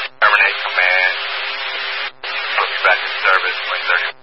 Terminate command. Put me back in service, 2030.